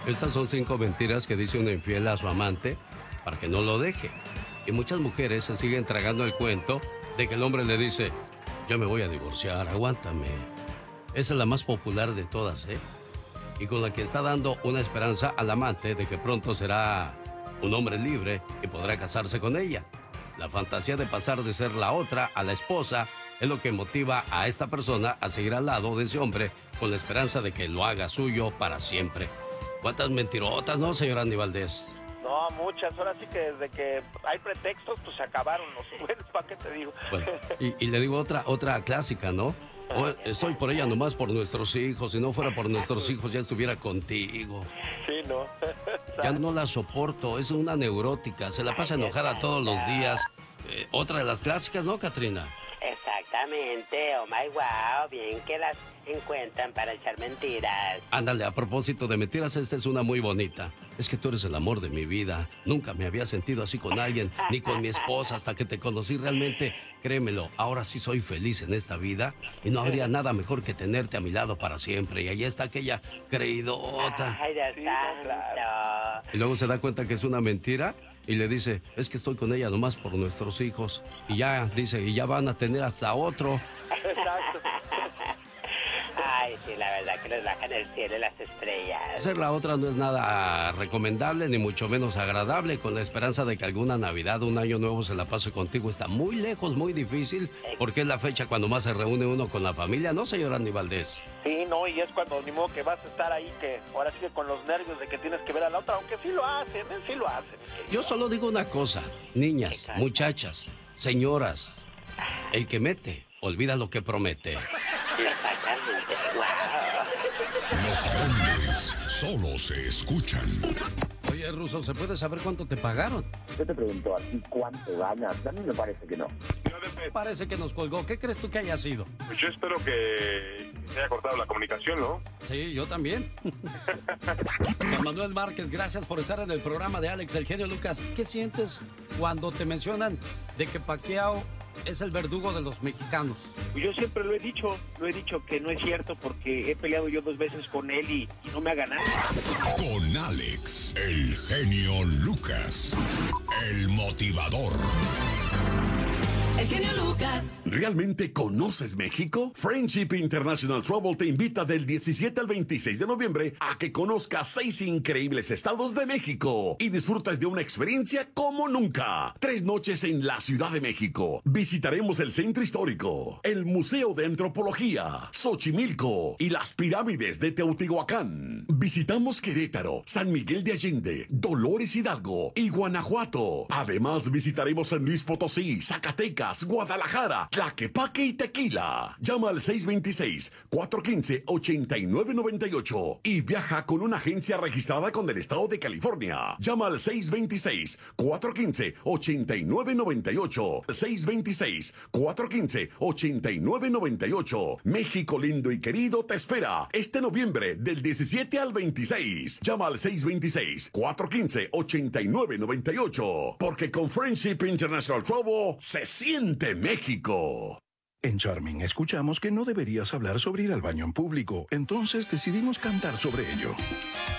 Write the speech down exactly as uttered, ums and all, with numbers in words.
Estas son cinco mentiras que dice una infiel a su amante para que no lo deje. Y muchas mujeres se siguen tragando el cuento de que el hombre le dice, yo me voy a divorciar, aguántame. Esa es la más popular de todas, ¿eh? Y con la que está dando una esperanza al amante de que pronto será un hombre libre y podrá casarse con ella. La fantasía de pasar de ser la otra a la esposa es lo que motiva a esta persona a seguir al lado de ese hombre con la esperanza de que lo haga suyo para siempre. ¿Cuántas mentirotas, no, señor Andy Valdés? No, muchas. Ahora sí que desde que hay pretextos, pues se acabaron los buenos, ¿para qué te digo? Bueno, y, y le digo otra, otra clásica, ¿no? O estoy por ella nomás por nuestros hijos. Si no fuera por nuestros hijos ya estuviera contigo. Sí, ¿no? Ya no la soporto, es una neurótica. Se la pasa enojada todos los días. Eh, otra de las clásicas, ¿no, Catrina? Exactamente, oh my wow, bien que las encuentran para echar mentiras. Ándale, a propósito de mentiras, esta es una muy bonita. Es que tú eres el amor de mi vida. Nunca me había sentido así con alguien, ni con mi esposa, hasta que te conocí realmente. Créemelo, ahora sí soy feliz en esta vida y no habría nada mejor que tenerte a mi lado para siempre. Y ahí está aquella creidota. Ay, Dios santo. Y luego se da cuenta que es una mentira y le dice, es que estoy con ella nomás por nuestros hijos. Y ya, dice, y ya van a tener hasta otro. Exacto. Ay, sí, la verdad que nos bajan el cielo y las estrellas. Hacer la otra no es nada recomendable, ni mucho menos agradable, con la esperanza de que alguna Navidad, un año nuevo se la pase contigo. Está muy lejos, muy difícil, porque es la fecha cuando más se reúne uno con la familia, ¿no, señor Andy Valdés? Sí, no, y es cuando ni modo que vas a estar ahí, que ahora sí que con los nervios de que tienes que ver a la otra, aunque sí lo hacen, ¿eh? Sí lo hacen. Yo solo digo una cosa, niñas, muchachas, señoras, el que mete, olvida lo que promete. Exactamente, wow. Los grandes solo se escuchan. Oye, Ruso, ¿se puede saber cuánto te pagaron? Yo te pregunto a ti cuánto ganas. A mí me parece que no. Parece que nos colgó. ¿Qué crees tú que haya sido? Pues yo espero que se haya cortado la comunicación, ¿no? Sí, yo también. Juan Manuel Márquez, gracias por estar en el programa de Alex, el genio Lucas. ¿Qué sientes cuando te mencionan de que Pacquiao es el verdugo de los mexicanos? Yo siempre lo he dicho, lo he dicho que no es cierto porque he peleado yo dos veces con él y, y no me ha ganado. Con Alex, el genio Lucas, el motivador. El genio Lucas. ¿Realmente conoces México? Friendship International Travel te invita del diecisiete al veintiséis de noviembre a que conozcas seis increíbles estados de México y disfrutas de una experiencia como nunca. Tres noches en la Ciudad de México. Visitaremos el Centro Histórico, el Museo de Antropología, Xochimilco y las pirámides de Teotihuacán. Visitamos Querétaro, San Miguel de Allende, Dolores Hidalgo y Guanajuato. Además visitaremos San Luis Potosí, Zacatecas, Guadalajara, Tlaquepaque y Tequila. Llama al seis dos seis, cuatro uno cinco, ocho nueve nueve ocho y viaja con una agencia registrada con el estado de California. Llama al seis dos seis, cuatro uno cinco, ocho nueve nueve ocho. seis dos seis, cuatro uno cinco, ocho nueve nueve ocho. México lindo y querido te espera este noviembre del diecisiete al veintiséis. Llama al seis dos seis, cuatro uno cinco, ocho nueve nueve ocho. Porque con Friendship International Travel se siente México. En Charming escuchamos que no deberías hablar sobre ir al baño en público, entonces decidimos cantar sobre ello.